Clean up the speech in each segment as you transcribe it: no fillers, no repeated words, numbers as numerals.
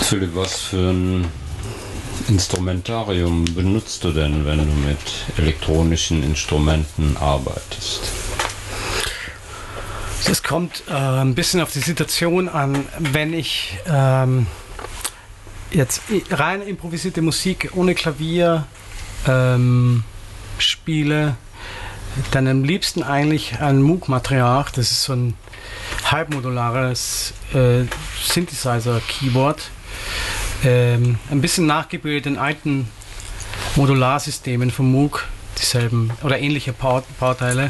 Philipp, was für ein Instrumentarium benutzt du denn, wenn du mit elektronischen Instrumenten arbeitest? Es kommt ein bisschen auf die Situation an. Wenn ich jetzt rein improvisierte Musik ohne Klavier spiele, dann am liebsten eigentlich ein Moog-Matriarch. Das ist so ein halbmodulares Synthesizer-Keyboard. Ein bisschen nachgebildet in alten Modularsystemen von Moog, dieselben oder ähnliche Bauteile.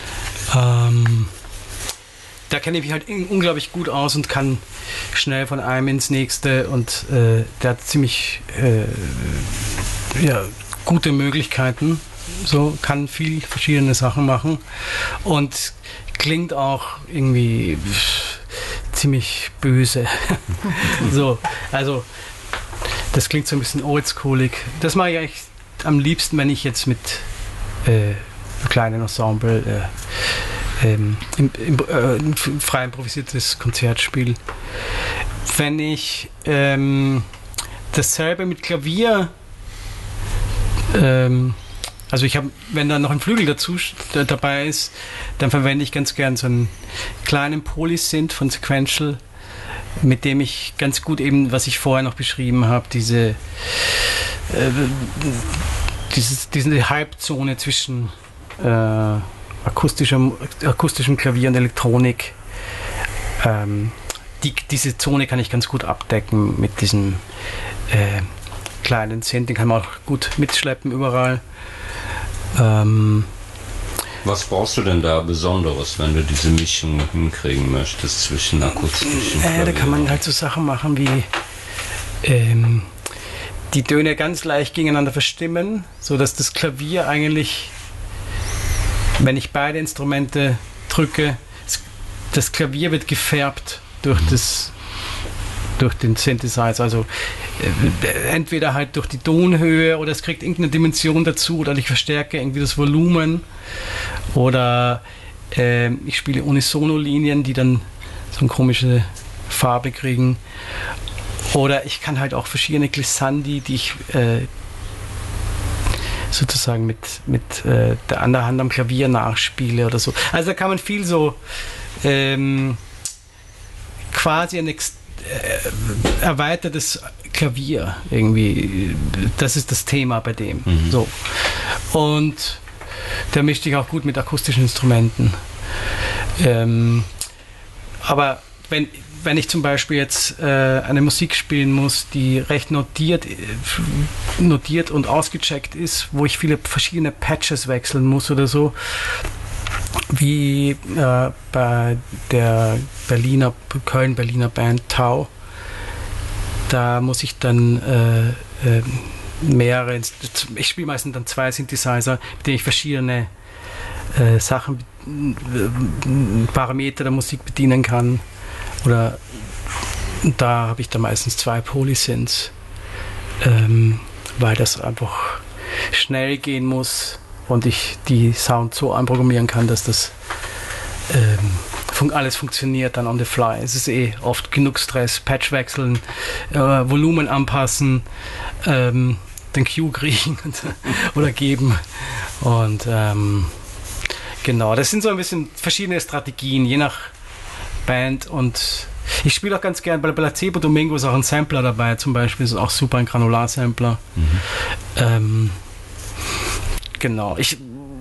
Da kenne ich mich halt unglaublich gut aus und kann schnell von einem ins nächste, und der hat ziemlich gute Möglichkeiten, so kann viel verschiedene Sachen machen und klingt auch irgendwie ziemlich böse. So, also das klingt so ein bisschen oldschoolig. Das mache ich eigentlich am liebsten, wenn ich jetzt mit kleinen Ensemble frei improvisiertes Konzert spiele. Wenn ich dasselbe mit Klavier, also wenn da noch ein Flügel dazu dabei ist, dann verwende ich ganz gern so einen kleinen Polysynth von Sequential, mit dem ich ganz gut eben, was ich vorher noch beschrieben habe, diese Halbzone zwischen akustischem Klavier und Elektronik, diese Zone kann ich ganz gut abdecken mit diesem kleinen Synth, den kann man auch gut mitschleppen überall. Was brauchst du denn da Besonderes, wenn du diese Mischung hinkriegen möchtest zwischen akustischen Klavier? Da kann man halt so Sachen machen wie die Töne ganz leicht gegeneinander verstimmen, sodass das Klavier eigentlich, wenn ich beide Instrumente drücke, das Klavier wird gefärbt durch den Synthesizer. Also entweder halt durch die Tonhöhe, oder es kriegt irgendeine Dimension dazu, oder ich verstärke irgendwie das Volumen, oder ich spiele Unisono-Linien, die dann so eine komische Farbe kriegen, oder ich kann halt auch verschiedene Glissandi, die ich sozusagen mit der anderen Hand am Klavier nachspiele oder so. Also da kann man viel so quasi ein erweitertes Klavier irgendwie, das ist das Thema bei dem. So. Und der mischt sich auch gut mit akustischen Instrumenten. Aber wenn ich zum Beispiel jetzt eine Musik spielen muss, die recht notiert und ausgecheckt ist, wo ich viele verschiedene Patches wechseln muss oder so, wie bei der Köln-Berliner Band Tau, da muss ich dann ich spiele meistens dann 2 Synthesizer, mit denen ich verschiedene Sachen, Parameter der Musik bedienen kann. Oder da habe ich dann meistens 2 Polysynths, weil das einfach schnell gehen muss und ich die Sound so einprogrammieren kann, dass das alles funktioniert dann on the fly. Es ist oft genug Stress, Patch wechseln, Volumen anpassen, den Cue kriegen oder geben. Und genau, das sind so ein bisschen verschiedene Strategien, je nach Band. Und ich spiele auch ganz gern bei Placebo Domingo, ist auch ein Sampler dabei, zum Beispiel, ist auch super ein Granular-Sampler. Genau, ich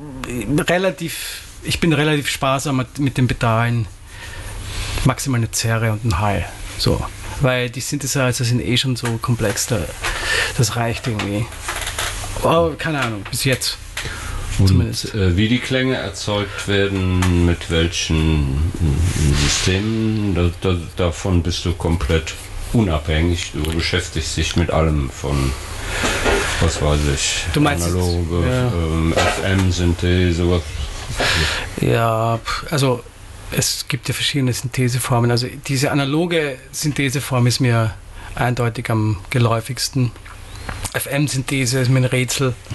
bin relativ sparsam mit den Pedalen, maximal eine Zerre und ein Hall, so, weil die Synthesizer sind schon so komplex, das reicht irgendwie. Aber keine Ahnung, bis jetzt. Und zumindest. Wie die Klänge erzeugt werden, mit welchen Systemen, davon bist du komplett unabhängig. Du beschäftigst dich mit allem von, was weiß ich, du meinst analoge, FM-Synthese. Ja, also es gibt ja verschiedene Syntheseformen. Also diese analoge Syntheseform ist mir eindeutig am geläufigsten. FM-Synthese ist mir ein Rätsel.